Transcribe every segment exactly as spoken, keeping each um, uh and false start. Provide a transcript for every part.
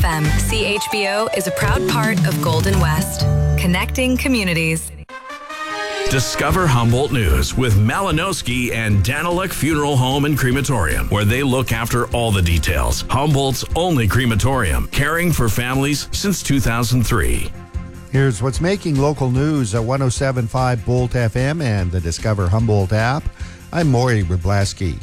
M. C H B O is a proud part of Golden West, connecting communities. Discover Humboldt News with Malinowski and Daniluk Funeral Home and Crematorium, where they look after all the details. Humboldt's only crematorium, caring for families since two thousand three. Here's what's making local news at one oh seven point five Bolt F M and the Discover Humboldt app. I'm Maury Wrobleski.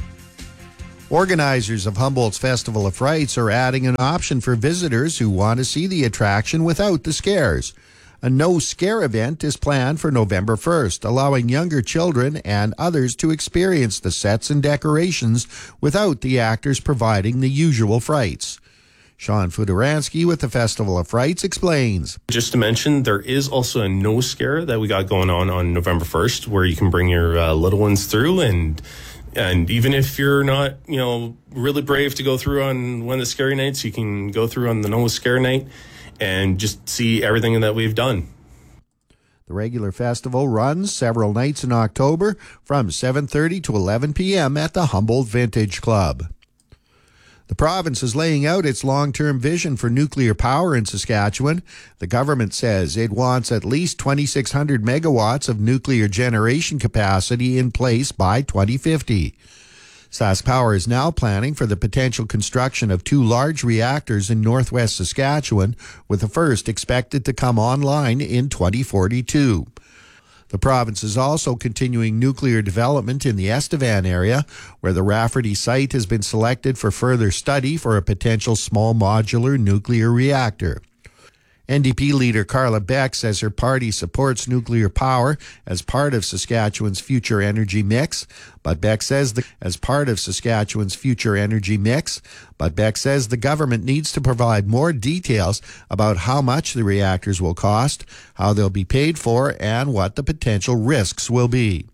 Organizers of Humboldt's Festival of Frights are adding an option for visitors who want to see the attraction without the scares. A no-scare event is planned for November first, allowing younger children and others to experience the sets and decorations without the actors providing the usual frights. Sean Fudaransky with the Festival of Frights explains. Just to mention, there is also a no scare that we got going on on November first, where you can bring your uh, little ones through, and and even if you're not, you know, really brave to go through on one of the scary nights, you can go through on the no scare night and just see everything that we've done. The regular festival runs several nights in October from seven thirty to eleven p.m. at the Humboldt Vintage Club. The province is laying out its long-term vision for nuclear power in Saskatchewan. The government says it wants at least twenty-six hundred megawatts of nuclear generation capacity in place by twenty fifty. SaskPower is now planning for the potential construction of two large reactors in northwest Saskatchewan, with the first expected to come online in twenty forty-two. The province is also continuing nuclear development in the Estevan area, where the Rafferty site has been selected for further study for a potential small modular nuclear reactor. N D P leader Carla Beck says her party supports nuclear power as part of Saskatchewan's future energy mix, but Beck says the, as part of Saskatchewan's future energy mix, but Beck says the government needs to provide more details about how much the reactors will cost, how they'll be paid for, and what the potential risks will be.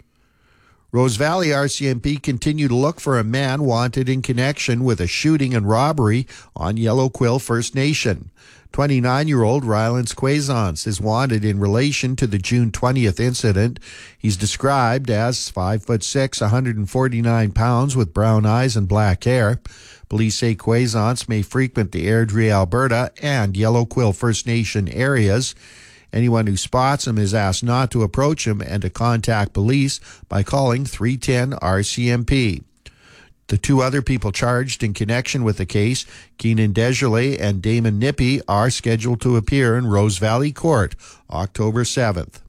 Rose Valley R C M P continue to look for a man wanted in connection with a shooting and robbery on Yellow Quill First Nation. twenty-nine-year-old Rylance Quaisance is wanted in relation to the June twentieth incident. He's described as five foot six, one hundred forty-nine pounds with brown eyes and black hair. Police say Quaisance may frequent the Airdrie, Alberta and Yellow Quill First Nation areas. Anyone who spots him is asked not to approach him and to contact police by calling three ten R C M P. The two other people charged in connection with the case, Keenan Desjardins and Damon Nippy, are scheduled to appear in Rose Valley Court October seventh.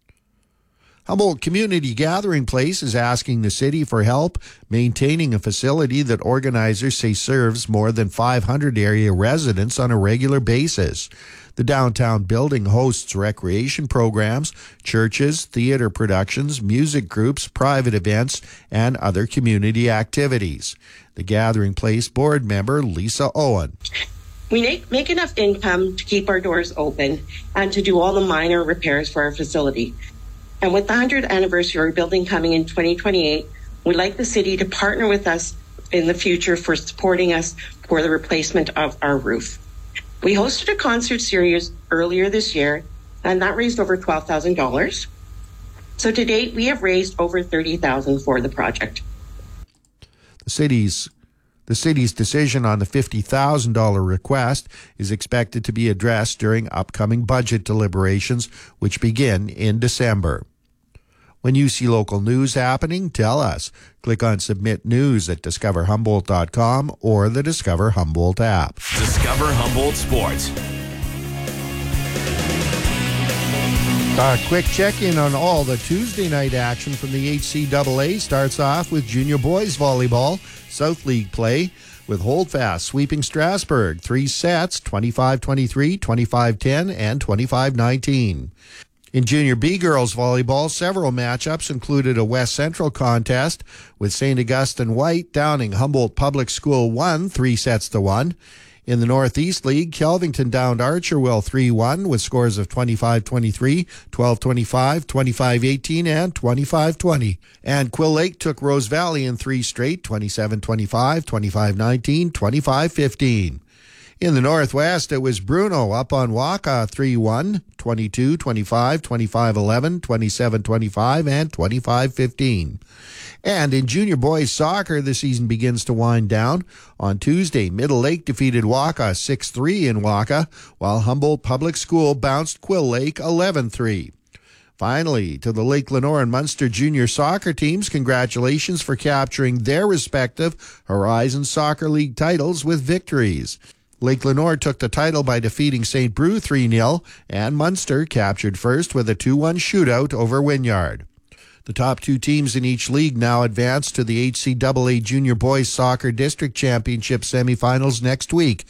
Humboldt Community Gathering Place is asking the city for help maintaining a facility that organizers say serves more than five hundred area residents on a regular basis. The downtown building hosts recreation programs, churches, theater productions, music groups, private events, and other community activities. The Gathering Place board member, Lisa Owen. We make, make enough income to keep our doors open and to do all the minor repairs for our facility. And with the one hundredth anniversary building coming in twenty twenty-eight, we'd like the city to partner with us in the future for supporting us for the replacement of our roof. We hosted a concert series earlier this year, and that raised over twelve thousand dollars. So to date, we have raised over thirty thousand dollars for the project. The city's The city's decision on the fifty thousand dollars request is expected to be addressed during upcoming budget deliberations, which begin in December. When you see local news happening, tell us. Click on Submit News at discover humboldt dot com or the Discover Humboldt app. Discover Humboldt Sports. A quick check-in on all the Tuesday night action from the H C A A starts off with junior boys volleyball, South League play, with Holdfast sweeping Strasbourg. Three sets, twenty-five twenty-three, twenty-five ten, and twenty-five nineteen. In Junior B girls volleyball, several matchups included a West Central contest with Saint Augustine White downing Humboldt Public School one, three sets to one. In the Northeast League, Kelvington downed Archerville three one with scores of twenty-five twenty-three, twelve twenty-five, twenty-five eighteen, and twenty-five twenty. And Quill Lake took Rose Valley in three straight, twenty-seven twenty-five, twenty-five nineteen, twenty-five fifteen. In the Northwest, it was Bruno up on Waka three one, twenty-two twenty-five, twenty-five eleven, twenty-seven twenty-five, and twenty-five fifteen. And in junior boys soccer, the season begins to wind down. On Tuesday, Middle Lake defeated Waka six three in Waka, while Humboldt Public School bounced Quill Lake eleven three. Finally, to the Lake Lenore and Munster junior soccer teams, congratulations for capturing their respective Horizon Soccer League titles with victories. Lake Lenore took the title by defeating Saint Brew three nil, and Munster captured first with a two one shootout over Wynyard. The top two teams in each league now advance to the H C A A Junior Boys Soccer District Championship semifinals next week